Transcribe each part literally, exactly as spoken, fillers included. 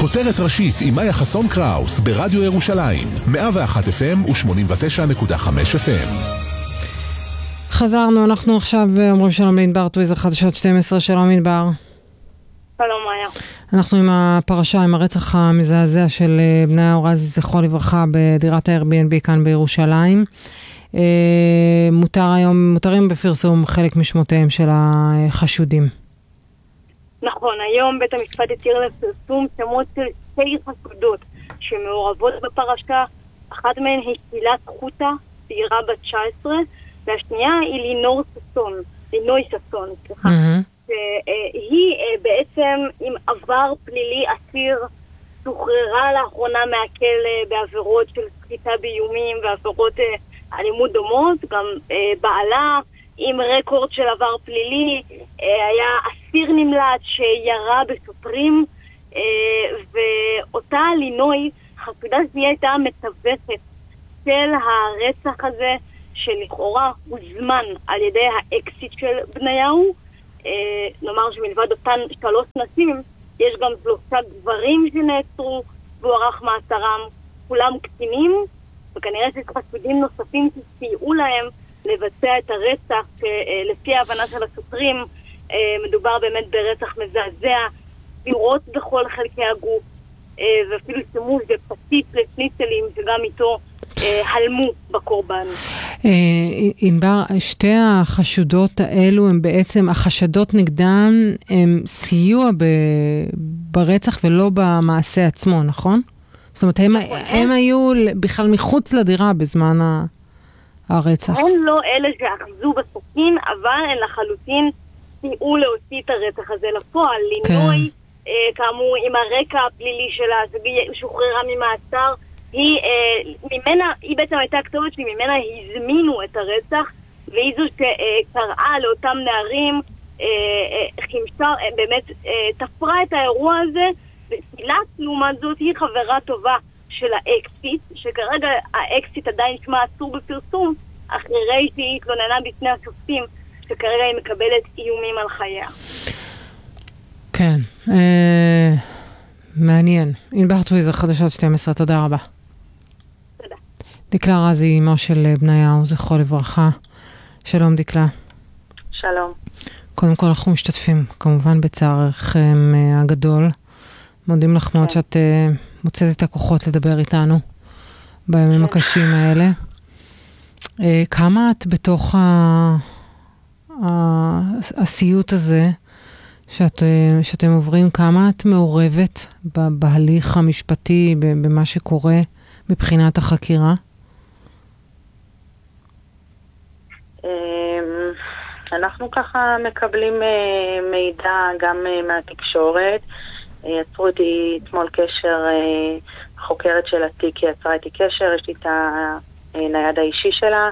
כותרת ראשית עם מאיה חסון קראוס ברדיו ירושלים, מאה ואחת אף אם ו-שמונים ותשע נקודה חמש אף אם. חזרנו, אנחנו עכשיו אומרים שלום לענבר טוויזר, חדשות שתים עשרה. שלום ענבר. שלום מאיה. אנחנו עם הפרשה, עם הרצח המזעזע של בניה רזי זכרו לברכה בדירת ה-Airbnb כאן בירושלים. מותר היום, מותרים בפרסום חלק משמותיהם של החשודים. נכון, היום בית המשפט התיר לפרסום שמות של שתי חשודות שמעורבות בפרשה. אחת מהן היא קהילת חוטה, צעירה בת תשע עשרה, והשנייה היא לינור ססון, לינוי ססון, סליחה. שהיא בעצם עם עבר פלילי אסיר, שוחררה לאחרונה מהכלא בעבירות של סחיטה באיומים ועבירות אלימות דומות. גם בעלה עם רקורד של עבר פלילי, היה אסיר נמלט שירה בשוטרים, ואותה לינוי, חשודה שהיא הייתה המתווכת של הרצח הזה, שלכאורה הוזמן על ידי האקסיט של בניהו. נאמר שמלבד אותן שלוש נשים, יש גם שלושה גברים שנעצרו והוארך מעצרם, כולם קטינים, וכנראה שחשודים נוספים שסייעו להם לבצע את הרצח. לפי ההבנה של השוטרים, מדובר באמת ברצח מזעזע, פירות בכל חלקי הגוף, ואפילו שימוש בפטיט לשניצלים שגם איתו הלמו בקורבן. ענבר, שתי החשודות האלו הם בעצם, החשדות נגדם הם סיוע ברצח ולא במעשה עצמו, נכון? זאת אומרת, הם, הם היו בכלל מחוץ לדירה בזמן הרצח. הם לא אלה שאחזו בסכין, אבל הם לחלוטין סייעו להוציא את הרצח הזה לפועל. לינוי, כן. כאמור, עם הרקע הפלילי שלה, שוחררה ממעצר, היא, ממנה, היא בעצם הייתה הכתובת שממנה הזמינו את הרצח, והיא זו שקראה לאותם נערים, חימשה, באמת תפרה את האירוע הזה, וסילת לעומת זאת היא חברה טובה של האקסיט, שכרגע האקסיט עדיין שמה אסור בפרסום, אחרי שהיא התלוננה בפני השופטים, שכרגע היא מקבלת איומים על חייה. כן, אה, מעניין. ענבר טוויזר, חדשות שתים עשרה, תודה רבה. תודה. דקלה רזי, אמו של בניהו, זכרו לברכה. שלום דקלה. שלום. קודם כל אנחנו משתתפים כמובן בצערכם הגדול. מודים לך מאוד שאת uh, מוצאת את הכוחות לדבר איתנו בימים הקשים האלה. Uh, כמה את בתוך ה... ה... הסיוט הזה שאת, שאתם עוברים, כמה את מעורבת בהליך המשפטי, במה שקורה מבחינת החקירה? אנחנו ככה מקבלים מידע גם מהתקשורת. יצרו איתי אתמול קשר, חוקרת של התיק יצרה איתי קשר, יש לי את הנייד האישי שלה.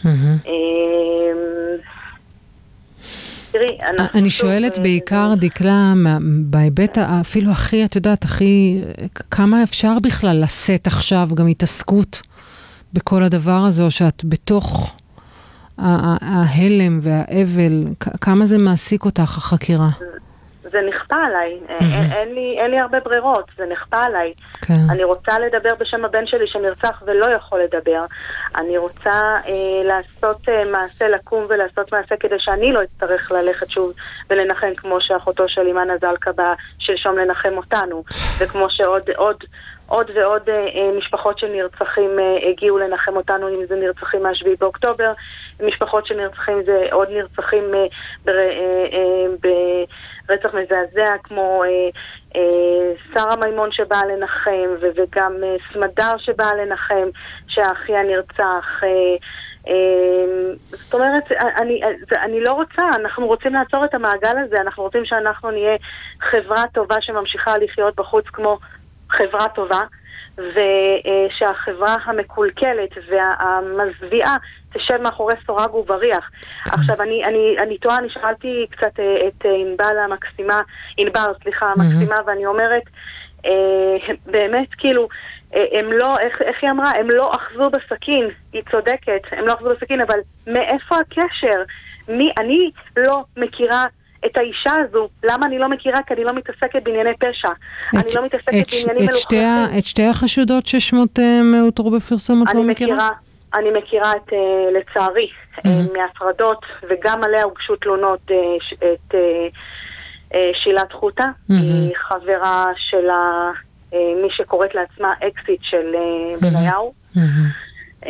תראי, אני שואלת בעיקר דקלה, בהיבט אפילו הכי, את יודעת, הכי, כמה אפשר בכלל לשאת עכשיו גם התעסקות בכל הדבר הזה, או שאת בתוך ההלם והאבל, כמה זה מעסיק אותך החקירה? זה נכפה עליי, אין לי, אין לי הרבה ברירות, זה נכפה עליי. אני רוצה לדבר בשם הבן שלי שנרצח ולא יכול לדבר. אני רוצה אה, לעשות אה, מעשה, לקום ולעשות מעשה כדי שאני לא אצטרך ללכת שוב ולנחם, כמו שאחותו של אימאן זלקה באה שלשום לנחם אותנו, וכמו שעוד עוד, עוד ועוד אה, משפחות של נרצחים אה, הגיעו לנחם אותנו, אם זה נרצחים מהשביעי באוקטובר, משפחות של נרצחים זה עוד נרצחים אה, בר, אה, אה, ב... רצח מזעזע כמו אה, אה, שרה מימון שבאה לנחם ו- וגם אה, סמדר שבאה לנחם שהאחיה נרצח. אה, אה, זאת אומרת, אני, אני לא רוצה, אנחנו רוצים לעצור את המעגל הזה, אנחנו רוצים שאנחנו נהיה חברה טובה שממשיכה לחיות בחוץ כמו חברה טובה, ושהחברה המקולקלת והמזוויעה תשב מאחורי סורג ובריח. עכשיו, אני, אני, אני טועה, אני שאלתי קצת את ענבל המקסימה, ענבר, סליחה, המקסימה, ואני אומרת, אה, באמת, כאילו, הם לא, איך, איך היא אמרה? הם לא אחזו בסכין, היא צודקת, הם לא אחזו בסכין, אבל מאיפה הקשר? מי, אני לא מכירה את האישה הזו, למה אני לא מכירה? כי אני לא מתעסקת בענייני פשע. את, אני לא מתעסקת את, בעניינים את שתי, מלוכלכים. את שתי החשודות ששמות אותרו בפרסום, את לא מכירה? מכירה? אני מכירה את, לצערי, mm-hmm. מהפרדות, וגם עליה הוגשו תלונות את שילת חוטה, mm-hmm. היא חברה של מי שקוראת לעצמה אקסיט של mm-hmm. בניהו. Mm-hmm.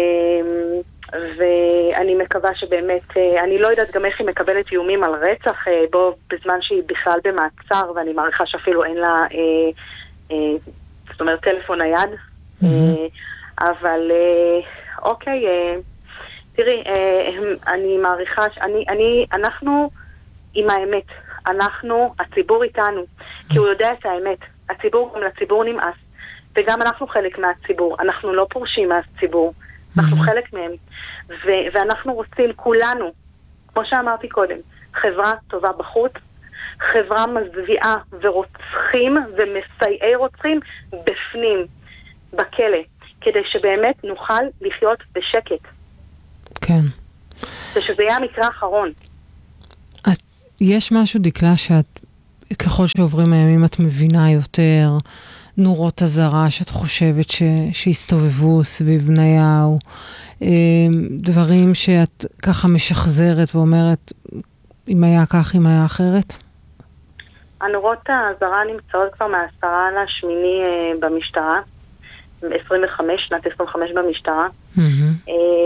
ואני מקווה שבאמת, אני לא יודעת גם איך היא מקבלת איומים על רצח, בו בזמן שהיא בכלל במעצר, ואני מעריכה שאפילו אין לה, זאת אומרת, טלפון נייד. Mm-hmm. אבל אוקיי, תראי, אני מעריכה, אני, אני, אנחנו עם האמת, אנחנו, הציבור איתנו, כי הוא יודע את האמת, הציבור, גם לציבור נמאס, וגם אנחנו חלק מהציבור, אנחנו לא פורשים מהציבור, אנחנו חלק מהם, ו- ואנחנו רוצים כולנו, כמו שאמרתי קודם, חברה טובה בחוץ, חברה מזוויעה ורוצחים ומסייעי רוצחים בפנים, בכלא, כדי שבאמת נוכל לחיות בשקט. כן. ושזה יהיה המקרה האחרון. את, יש משהו, דקלה, שאת, ככל שעוברים הימים, את מבינה יותר נורות הזרה שאת חושבת ש, שהסתובבו סביב בניהו, דברים שאת ככה משחזרת ואומרת, אם היה כך, אם היה אחרת? הנורות הזרה נמצאות כבר מהעשרה לשמיני במשטרה, עשרים וחמש, שנת עשרים וחמש במשטרה. Mm-hmm.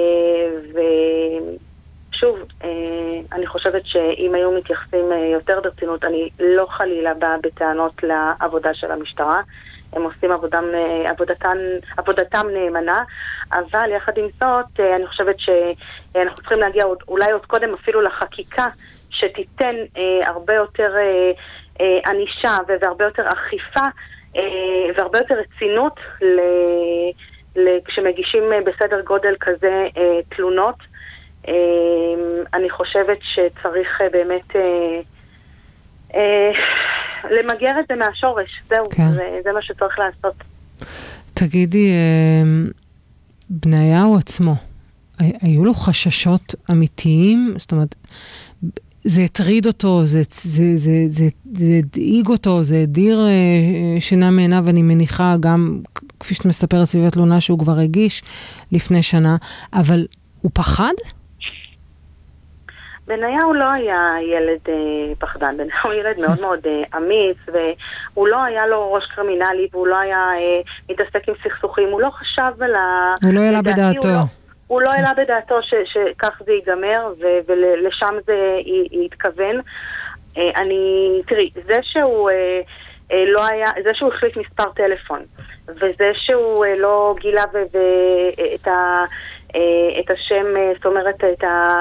ושוב, אני חושבת שאם היו מתייחסים יותר ברצינות, אני לא חלילה באה בטענות לעבודה של המשטרה. הם עושים עבודם, עבודתם, עבודתם נאמנה, אבל יחד עם זאת, אני חושבת שאנחנו צריכים להגיע אולי עוד קודם אפילו לחקיקה, שתיתן הרבה יותר ענישה והרבה יותר אכיפה, והרבה יותר רצינות כשמגישים בסדר גודל כזה תלונות. אני חושבת שצריך באמת למגר את זה מהשורש, זהו, זה מה שצריך לעשות. תגידי, בניהו עצמו, היו לו חששות אמיתיים? זאת אומרת, זה הטריד אותו, זה, זה, זה, זה, זה הדאיג אותו, זה הדיר אה, שינה מעיניו, ואני מניחה גם, כפי שאת מספרת סביב התלונה שהוא כבר הגיש לפני שנה, אבל הוא פחד? בניהו לא היה ילד אה, פחדן, בניהו ילד מאוד מאוד אה, אמיץ, והוא לא היה לו ראש קרימינלי, והוא לא היה אה, מתעסק עם סכסוכים, הוא לא חשב על ה... הוא לא העלה בדעתו. הוא לא... הוא לא העלה בדעתו ש, שכך זה ייגמר, ו- ולשם זה יתכוון. אני, תראי, זה שהוא לא היה, זה שהוא החליט מספר טלפון, וזה שהוא לא גילה ו- ו- את, ה- את השם, זאת אומרת, את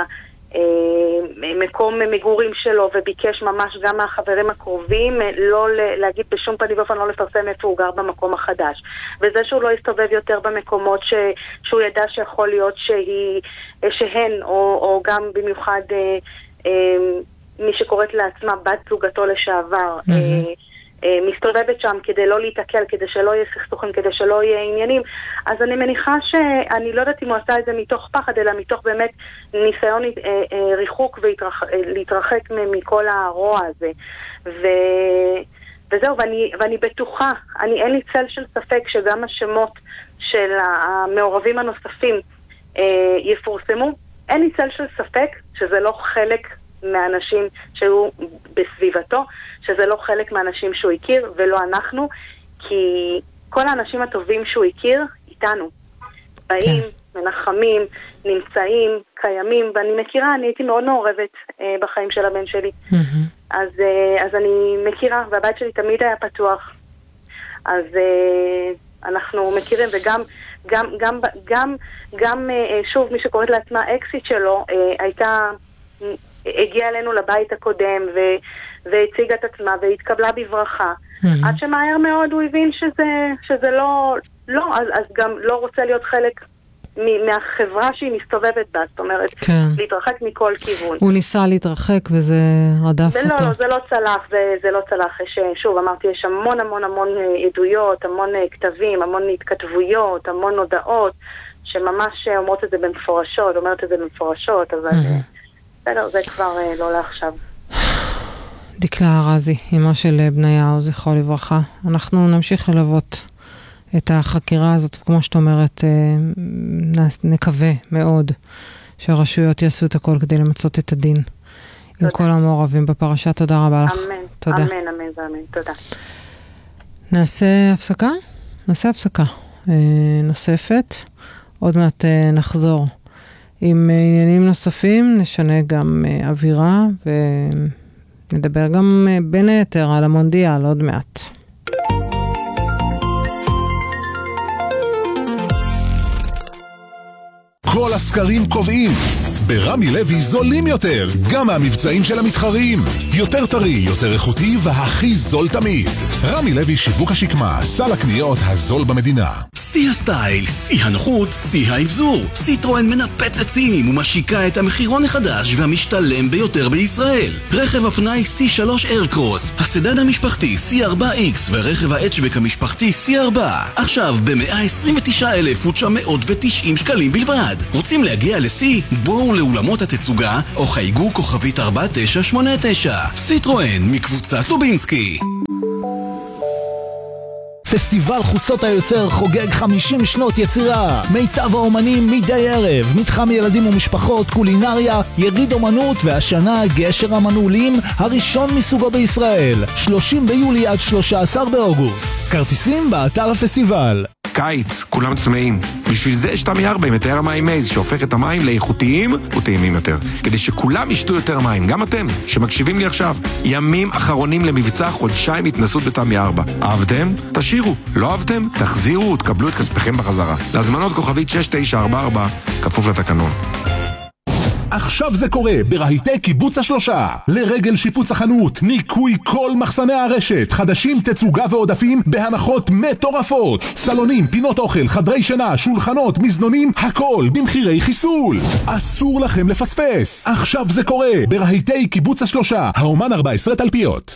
המקום מגורים שלו, וביקש ממש גם מהחברים הקרובים לא להגיד בשום פנים ואופן, לא לפרסם איפה הוא גר במקום החדש. וזה שהוא לא יסתובב יותר במקומות ש, שהוא ידע שיכול להיות שהיא, שהן, או, או גם במיוחד אה, אה, מי שקוראת לעצמה בת זוגתו לשעבר, mm-hmm. אה, אה, מסתובבת שם כדי לא להתעכל, כדי שלא יהיה סכסוכים, כדי שלא יהיה עניינים. אז אני מניחה שאני לא יודעת אם הוא עשה את זה מתוך פחד, אלא מתוך באמת ניסיון אה, אה, ריחוק ולהתרחק מכל הרוע הזה. ו... וזהו, ואני, ואני בטוחה, אני אין לי צל של ספק שגם השמות של המעורבים הנוספים אה, יפורסמו. אין לי צל של ספק שזה לא חלק מהאנשים שהיו בסביבתו, שזה לא חלק מהאנשים שהוא הכיר, ולא אנחנו, כי כל האנשים הטובים שהוא הכיר איתנו. באים, כן. מנחמים, נמצאים, קיימים, ואני מכירה, אני הייתי מאוד מעורבת אה, בחיים של הבן שלי. Mm-hmm. אז, אז אני מכירה, והבית שלי תמיד היה פתוח. אז אנחנו מכירים, וגם, גם, גם, גם, גם, שוב, מי שקוראת לעצמה אקסיט שלו, הייתה, הגיעה אלינו לבית הקודם, ו, והציגה את עצמה, והתקבלה בברכה. Mm-hmm. עד שמהר מאוד הוא הבין שזה, שזה לא, לא, אז, אז גם לא רוצה להיות חלק מהחברה שהיא מסתובבת בה, זאת אומרת, כן. להתרחק מכל כיוון. הוא ניסה להתרחק וזה רדף אותו. לא, לא, זה לא צלח, זה, זה לא צלח. יש, שוב, אמרתי, יש המון המון המון עדויות, המון כתבים, המון התכתבויות, המון הודעות, שממש אומרות את זה במפורשות, אומרת את זה במפורשות, אבל בסדר, זה כבר לא לעכשיו. דקלה ארזי, אמא של בניהו, זכרו לברכה. אנחנו נמשיך ללוות את החקירה הזאת, וכמו שאת אומרת, נקווה מאוד שהרשויות יעשו את הכל כדי למצות את הדין. עם כל המעורבים בפרשה. תודה רבה לך. אמן. תודה. אמן, אמן ואמן. תודה. נעשה הפסקה? נעשה הפסקה אה, נוספת. עוד מעט אה, נחזור עם אה, עניינים נוספים. נשנה גם אה, אווירה ונדבר גם אה, בין היתר על המונדיאל עוד מעט. כל הסקרים קובעים, ברמי לוי זולים יותר, גם מהמבצעים של המתחרים. יותר טרי, יותר איכותי והכי זול תמיד. רמי לוי שיווק השקמה, סל הקניות הזול במדינה. שיא הסטייל, שיא הנוחות, שיא האבזור. סיטרואן מנפצת שיאים ומשיקה את המחירון החדש והמשתלם ביותר בישראל. רכב הפנאי סי שלוש איירקרוס, הסדן המשפחתי סי ארבע איקס ורכב ההצ'בק המשפחתי סי ארבע. עכשיו ב-מאה עשרים ותשעה אלף ותשע מאות ותשעים שקלים בלבד. רוצים להגיע לסי? בואו לאולמות התצוגה או חייגו כוכבית ארבע תשע שמונה תשע. סיטרואן מקבוצת לובינסקי. פסטיבל חוצות היוצר חוגג חמישים שנות יצירה. מיטב האומנים מדי ערב, מתחם ילדים ומשפחות, קולינריה, יריד אומנות, והשנה גשר המנעולים הראשון מסוגו בישראל. שלושים ביולי עד שלושה עשר באוגוסט. כרטיסים באתר הפסטיבל. קיץ, כולם צמאים. בשביל זה יש תמי ארבע עם מטהר המים מייז, שהופך את המים לאיכותיים וטעימים יותר. כדי שכולם ישתו יותר מים, גם אתם, שמקשיבים לי עכשיו. ימים אחרונים למבצע חודשיים התנסות בתמי ארבע. אהבתם? תשאירו. לא אהבתם? תחזירו ותקבלו את כספכם בחזרה. להזמנות כוכבית שש תשע ארבע ארבע, כפוף לתקנון. עכשיו זה קורה ברהיטי קיבוץ השלושה. לרגל שיפוץ החנות, ניקוי כל מחסני הרשת, חדשים, תצוגה ועודפים בהנחות מטורפות. סלונים, פינות אוכל, חדרי שינה, שולחנות, מזנונים, הכל במחירי חיסול. אסור לכם לפספס. עכשיו זה קורה ברהיטי קיבוץ השלושה, האומן ארבע עשרה תלפיות.